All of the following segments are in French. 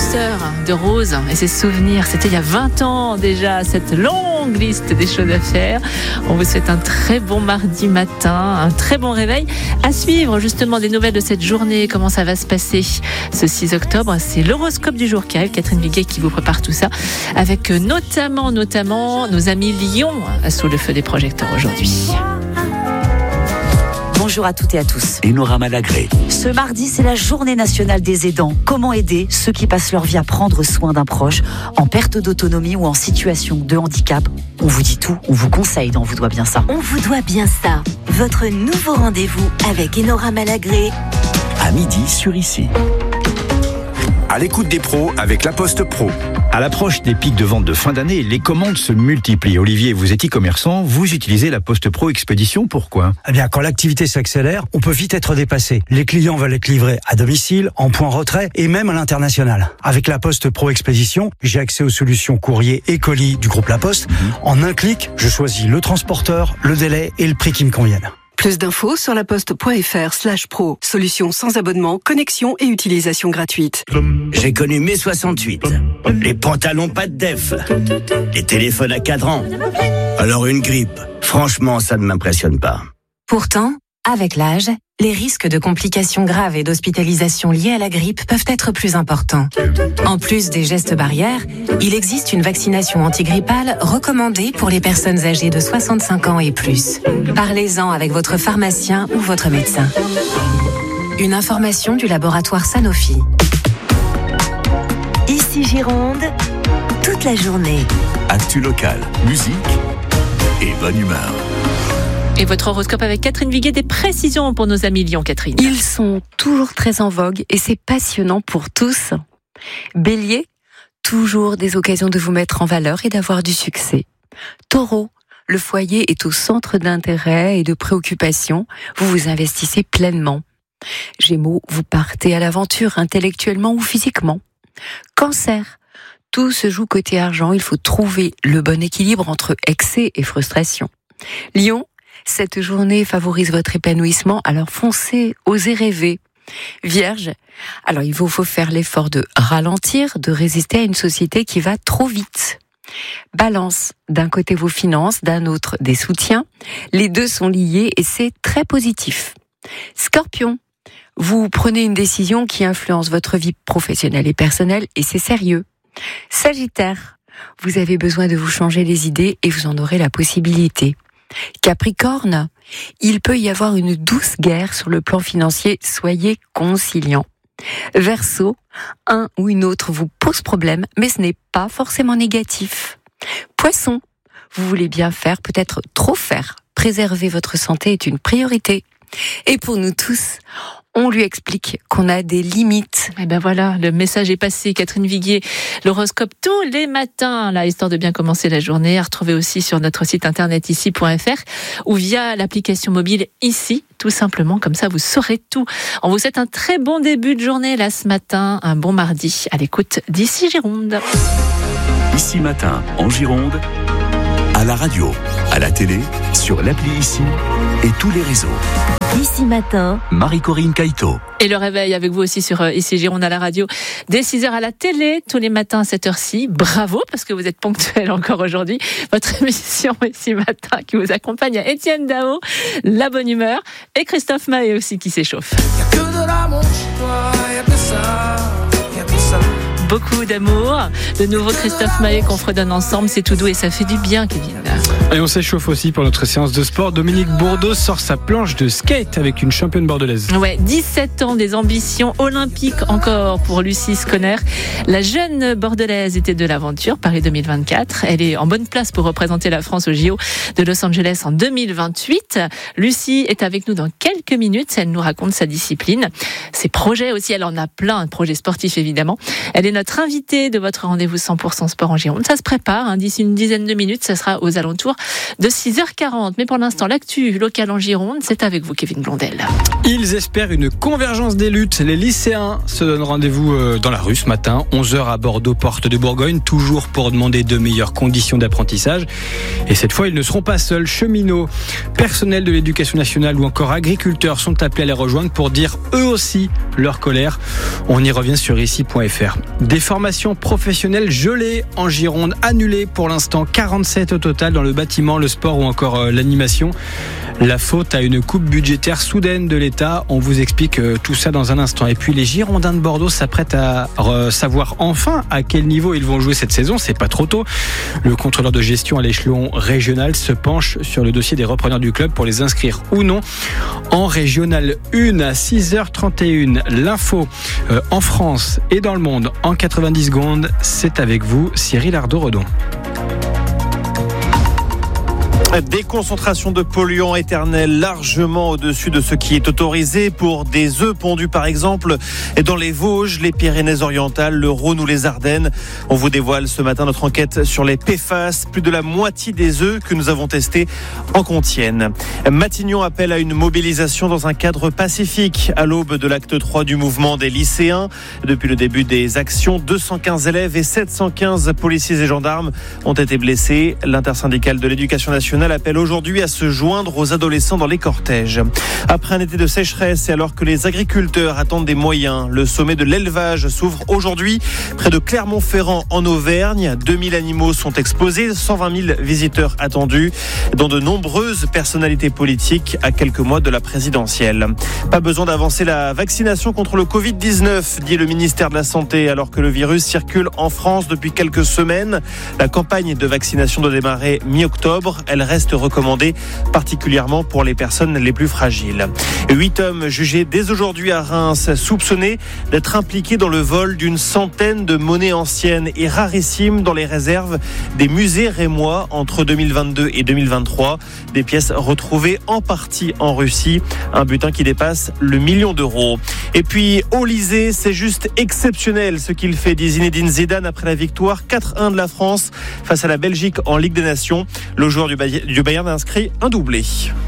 douceur de Rose et ses souvenirs. C'était il y a 20 ans déjà, cette longue liste des choses à faire. On vous souhaite un très bon mardi matin, un très bon réveil. À suivre justement des nouvelles de cette journée, comment ça va se passer ce 6 octobre. C'est l'horoscope du jour qui arrive. Catherine Viguet qui vous prépare tout ça avec notamment nos amis Lion sous le feu des projecteurs aujourd'hui. Bonjour à toutes et à tous. Enora Malagré. Ce mardi, c'est la journée nationale des aidants. Comment aider ceux qui passent leur vie à prendre soin d'un proche en perte d'autonomie ou en situation de handicap? On vous dit tout, on vous conseille dans On vous doit bien ça. On vous doit bien ça. Votre nouveau rendez-vous avec Enora Malagré. À midi sur Ici. À l'écoute des pros avec La Poste Pro. À l'approche des pics de vente de fin d'année, les commandes se multiplient. Olivier, vous êtes e-commerçant, vous utilisez La Poste Pro Expédition, pourquoi ? Eh bien, quand l'activité s'accélère, on peut vite être dépassé. Les clients veulent être livrés à domicile, en point retrait et même à l'international. Avec La Poste Pro Expédition, j'ai accès aux solutions courrier et colis du groupe La Poste. En un clic, je choisis le transporteur, le délai et le prix qui me conviennent. Plus d'infos sur laposte.fr/pro. Solution sans abonnement, connexion et utilisation gratuite. J'ai connu mai 68. Les pantalons pas de def. Les téléphones à cadran. Alors une grippe. Franchement, ça ne m'impressionne pas. Pourtant, avec l'âge, les risques de complications graves et d'hospitalisation liées à la grippe peuvent être plus importants. En plus des gestes barrières, il existe une vaccination antigrippale recommandée pour les personnes âgées de 65 ans et plus. Parlez-en avec votre pharmacien ou votre médecin. Une information du laboratoire Sanofi. Ici Gironde, toute la journée. Actu locale, musique et bonne humeur. Et votre horoscope avec Catherine Viguet, des précisions pour nos amis Lion, Catherine. Ils sont toujours très en vogue et c'est passionnant pour tous. Bélier, toujours des occasions de vous mettre en valeur et d'avoir du succès. Taureau, le foyer est au centre d'intérêt et de préoccupation. Vous vous investissez pleinement. Gémeaux, vous partez à l'aventure intellectuellement ou physiquement. Cancer, tout se joue côté argent. Il faut trouver le bon équilibre entre excès et frustration. Lion, cette journée favorise votre épanouissement, alors foncez, osez rêver. Vierge, alors il vous faut faire l'effort de ralentir, de résister à une société qui va trop vite. Balance, d'un côté vos finances, d'un autre des soutiens. Les deux sont liés et c'est très positif. Scorpion, vous prenez une décision qui influence votre vie professionnelle et personnelle et c'est sérieux. Sagittaire, vous avez besoin de vous changer les idées et vous en aurez la possibilité. Capricorne, il peut y avoir une douce guerre sur le plan financier, soyez conciliant. Verseau, un ou une autre vous pose problème, mais ce n'est pas forcément négatif. Poisson, vous voulez bien faire, peut-être trop faire. Préserver votre santé est une priorité. Et pour nous tous, on lui explique qu'on a des limites. Et ben voilà, le message est passé. Catherine Viguier, l'horoscope tous les matins, là, histoire de bien commencer la journée. À retrouver aussi sur notre site internet ici.fr ou via l'application mobile Ici, tout simplement. Comme ça, vous saurez tout. On vous souhaite un très bon début de journée là ce matin, un bon mardi à l'écoute d'Ici Gironde. Ici matin en Gironde, à la radio, à la télé, sur l'appli Ici et tous les réseaux. Ici matin, Marie-Corinne Caïto. Et le réveil avec vous aussi sur Ici Gironde à la radio, dès 6h à la télé, tous les matins à cette heure-ci. Bravo, parce que vous êtes ponctuels encore aujourd'hui. Votre émission Ici Matin qui vous accompagne à Étienne Dao, la bonne humeur, et Christophe Maé aussi qui s'échauffe. Y'a que de l'amour chez toi, y'a que ça, y'a que ça. Beaucoup d'amour. De nouveau Christophe Maé qu'on fredonne ensemble, c'est tout doux et ça fait du bien, Kevin. Et on s'échauffe aussi pour notre séance de sport. Dominique Bourdeau sort sa planche de skate avec une championne bordelaise. Ouais, 17 ans, des ambitions olympiques encore pour Lucie Sconner. La jeune bordelaise était de l'aventure, Paris 2024. Elle est en bonne place pour représenter la France au JO de Los Angeles en 2028. Lucie est avec nous dans quelques minutes. Elle nous raconte sa discipline, ses projets aussi. Elle en a plein, de projets sportifs évidemment. Elle est notre invitée de votre rendez-vous 100% sport en Gironde. Ça se prépare, d'ici une dizaine de minutes, ça sera aux alentours de 6h40. Mais pour l'instant, l'actu locale en Gironde, c'est avec vous, Kevin Blondel. Ils espèrent une convergence des luttes. Les lycéens se donnent rendez-vous dans la rue ce matin, 11h à Bordeaux, porte de Bourgogne, toujours pour demander de meilleures conditions d'apprentissage. Et cette fois, ils ne seront pas seuls. Cheminots, personnels de l'éducation nationale ou encore agriculteurs sont appelés à les rejoindre pour dire eux aussi leur colère. On y revient sur ici.fr. Des formations professionnelles gelées en Gironde, annulées pour l'instant, 47 au total dans le bâtiment, le sport ou encore l'animation. La faute à une coupe budgétaire soudaine de l'État. On vous explique tout ça dans un instant. Et puis les Girondins de Bordeaux s'apprêtent à savoir enfin à quel niveau ils vont jouer cette saison. C'est pas trop tôt. Le contrôleur de gestion à l'échelon régional se penche sur le dossier des repreneurs du club pour les inscrire ou non en Régional 1 à 6h31. L'info en France et dans le monde en 90 secondes. C'est avec vous, Cyril Ardo-Redon. Des concentrations de polluants éternels largement au-dessus de ce qui est autorisé pour des œufs pondus par exemple dans les Vosges, les Pyrénées-Orientales, le Rhône ou les Ardennes. On vous dévoile ce matin notre enquête sur les PFAS. Plus de la moitié des œufs que nous avons testés en contiennent. Matignon appelle à une mobilisation dans un cadre pacifique à l'aube de l'acte 3 du mouvement des lycéens. Depuis le début des actions, 215 élèves et 715 policiers et gendarmes ont été blessés. L'intersyndicale de l'éducation nationale appelle aujourd'hui à se joindre aux adolescents dans les cortèges. Après un été de sécheresse et alors que les agriculteurs attendent des moyens, le sommet de l'élevage s'ouvre aujourd'hui près de Clermont-Ferrand en Auvergne. 2000 animaux sont exposés, 120 000 visiteurs attendus, dont de nombreuses personnalités politiques à quelques mois de la présidentielle. Pas besoin d'avancer la vaccination contre le Covid-19, dit le ministère de la Santé, alors que le virus circule en France depuis quelques semaines. La campagne de vaccination doit démarrer mi-octobre. Elle reste recommandée, particulièrement pour les personnes les plus fragiles. 8 hommes jugés dès aujourd'hui à Reims, soupçonnés d'être impliqués dans le vol d'une centaine de monnaies anciennes et rarissimes dans les réserves des musées rémois entre 2022 et 2023. Des pièces retrouvées en partie en Russie, un butin qui dépasse le 1 million d'euros. Et puis, Olysée, c'est juste exceptionnel ce qu'il fait, dit Zinedine Zidane après la victoire 4-1 de la France face à la Belgique en Ligue des Nations. Le joueur du Bayern a inscrit un doublé.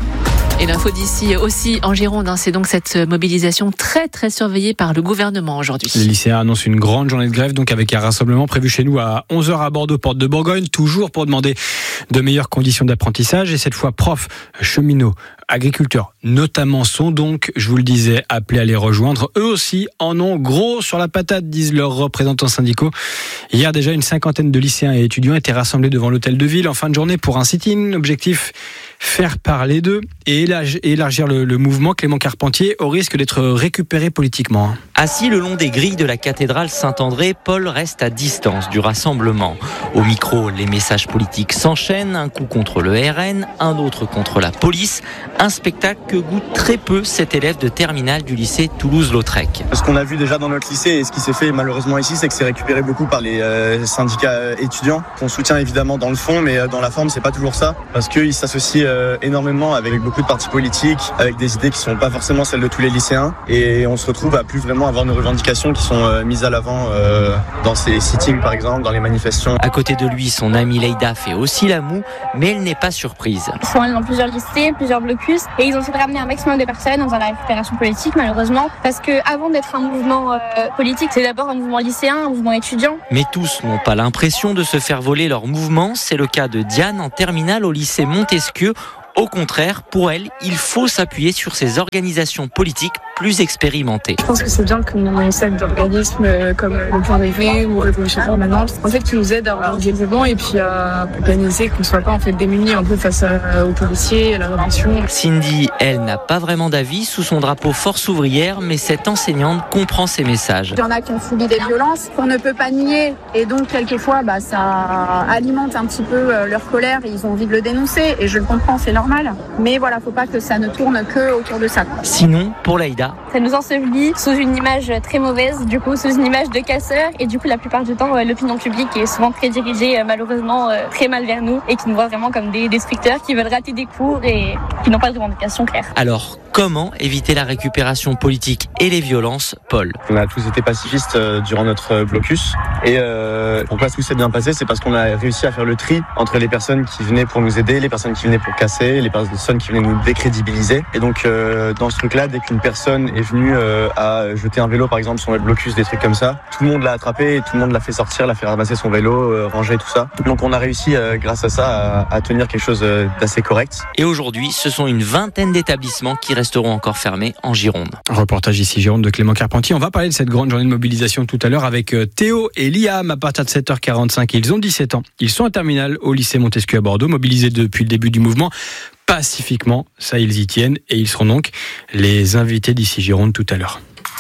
Et l'info d'ici aussi en Gironde, c'est donc cette mobilisation très très surveillée par le gouvernement aujourd'hui. Les lycéens annoncent une grande journée de grève, donc avec un rassemblement prévu chez nous à 11h à Bordeaux, porte de Bourgogne, toujours pour demander de meilleures conditions d'apprentissage. Et cette fois, profs, cheminots, agriculteurs notamment sont donc, je vous le disais, appelés à les rejoindre. Eux aussi en ont gros sur la patate, disent leurs représentants syndicaux. Hier déjà, une cinquantaine de lycéens et étudiants étaient rassemblés devant l'hôtel de ville en fin de journée pour un sit-in. Objectif, faire parler d'eux et élargir le mouvement. Clément Carpentier, au risque d'être récupéré politiquement. Assis le long des grilles de la cathédrale Saint-André, Paul reste à distance du rassemblement. Au micro, les messages politiques s'enchaînent, un coup contre le RN, un autre contre la police. Un spectacle que goûte très peu cet élève de terminale du lycée Toulouse-Lautrec. Ce qu'on a vu déjà dans notre lycée et ce qui s'est fait malheureusement ici, c'est que c'est récupéré beaucoup par les syndicats étudiants, qu'on soutient évidemment dans le fond, mais dans la forme, c'est pas toujours ça, parce qu'ils s'associent énormément avec beaucoup de partis politiques, avec des idées qui sont pas forcément celles de tous les lycéens, et on se retrouve à plus vraiment avoir nos revendications qui sont mises à l'avant dans ces sittings par exemple, dans les manifestations. À côté de lui, son amie Leïda fait aussi la moue, mais elle n'est pas surprise. Ils sont allés dans plusieurs lycées, plusieurs blocus, et ils ont essayé de ramener un maximum de personnes dans la récupération politique malheureusement, parce que avant d'être un mouvement politique, c'est d'abord un mouvement lycéen, un mouvement étudiant. Mais tous n'ont pas l'impression de se faire voler leur mouvement, c'est le cas de Diane en terminale au lycée Montesquieu. Au contraire, pour elle, il faut s'appuyer sur ces organisations politiques plus expérimentées. Je pense que c'est bien qu'on ait d'organismes comme le Point Rêvé ou Révolution Permanente, en fait, qui nous aident à organiser le mouvement et puis à organiser qu'on ne soit pas en fait démunis un peu face aux policiers, à la répression. Cindy, elle, n'a pas vraiment d'avis sous son drapeau Force ouvrière, mais cette enseignante comprend ces messages. Il y en a qui ont subi des violences qu'on ne peut pas nier et donc quelquefois ça alimente un petit peu leur colère et ils ont envie de le dénoncer et je le comprends, c'est normal. Mais voilà, faut pas que ça ne tourne que autour de ça. Sinon, pour Leïda, ça nous ensevelit sous une image très mauvaise, du coup sous une image de casseur, et du coup la plupart du temps l'opinion publique est souvent très dirigée malheureusement très mal vers nous et qui nous voit vraiment comme des destructeurs qui veulent rater des cours et qui n'ont pas de revendications claires. Alors, Comment éviter la récupération politique et les violences, Paul? On a tous été pacifistes durant notre blocus et pourquoi tout s'est bien passé, c'est parce qu'on a réussi à faire le tri entre les personnes qui venaient pour nous aider, les personnes qui venaient pour casser, les personnes qui venaient nous décrédibiliser. Et donc dans ce truc-là, dès qu'une personne est venue à jeter un vélo par exemple sur notre blocus, des trucs comme ça, tout le monde l'a attrapé et tout le monde l'a fait sortir, l'a fait ramasser son vélo, ranger tout ça. Donc on a réussi grâce à ça à tenir quelque chose d'assez correct. Et aujourd'hui, ce sont une vingtaine d'établissements qui resteront encore fermés en Gironde. Reportage ici Gironde de Clément Carpentier. On va parler de cette grande journée de mobilisation tout à l'heure avec Théo et Liam à partir de 7h45. Ils ont 17 ans. Ils sont en terminale au lycée Montesquieu à Bordeaux, mobilisés depuis le début du mouvement. Pacifiquement, ça ils y tiennent et ils seront donc les invités d'ici Gironde tout à l'heure.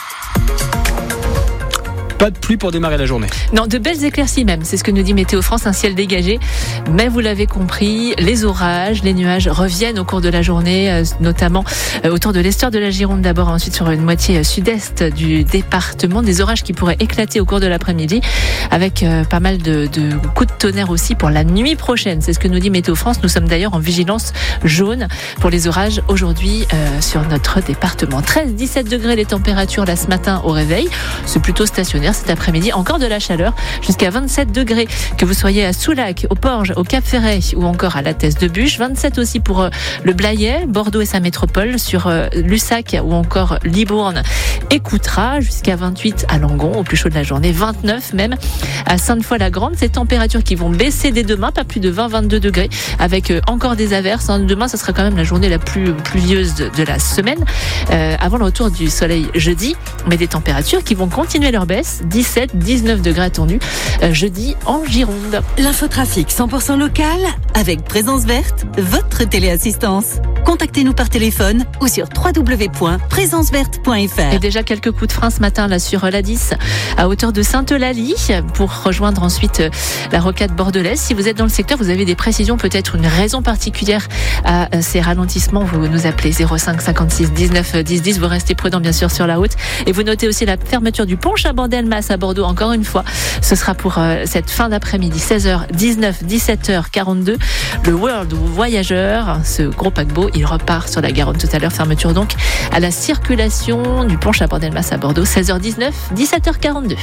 Pas de pluie pour démarrer la journée. Non, de belles éclaircies même, c'est ce que nous dit Météo France, un ciel dégagé. Mais vous l'avez compris, les orages, les nuages reviennent au cours de la journée, notamment autour de l'estuaire de la Gironde d'abord, ensuite sur une moitié sud-est du département. Des orages qui pourraient éclater au cours de l'après-midi, avec pas mal de coups de tonnerre aussi pour la nuit prochaine. C'est ce que nous dit Météo France. Nous sommes d'ailleurs en vigilance jaune pour les orages aujourd'hui sur notre département. 13-17 degrés les températures là ce matin au réveil. C'est plutôt stationnaire. Cet après-midi, encore de la chaleur, jusqu'à 27 degrés, que vous soyez à Soulac, au Porge, au Cap-Ferret ou encore à la Thèse de Buche. 27 aussi pour le Blayais, Bordeaux et sa métropole, sur Lussac ou encore Libourne et Coutras, jusqu'à 28 à Langon, au plus chaud de la journée, 29 même à Sainte-Foy-la-Grande. Ces températures qui vont baisser dès demain, pas plus de 20-22 degrés, avec encore des averses. Demain, ce sera quand même la journée la plus pluvieuse de la semaine, avant le retour du soleil jeudi, mais des températures qui vont continuer leur baisse. 17-19 degrés attendus jeudi en Gironde. L'infotrafic 100% local avec Présence Verte, votre téléassistance. Contactez-nous par téléphone ou sur www.présenceverte.fr. Et déjà quelques coups de frein ce matin là sur l'A10 à hauteur de Sainte-Eulalie pour rejoindre ensuite la rocade bordelaise. Si vous êtes dans le secteur, vous avez des précisions, peut-être une raison particulière à ces ralentissements, vous nous appelez 05 56 19 10 10. Vous restez prudent bien sûr sur la route et vous notez aussi la fermeture du pont Chabandelmas à Bordeaux encore une fois. Ce sera pour cette fin d'après-midi 16h19 17h42. Le World Voyageur, ce gros paquebot, il repart sur la Garonne tout à l'heure. Fermeture donc à la circulation du pont Chabandelmas à Bordeaux 16h19 17h42.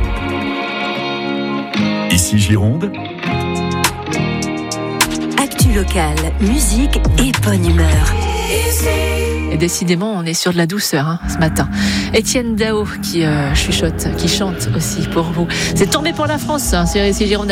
Ici Gironde. Actu locale, musique et bonne humeur. Et décidément, on est sur de la douceur ce matin. Étienne Dao qui chuchote, qui chante aussi pour vous. C'est tombé pour la France sur ici Gironde.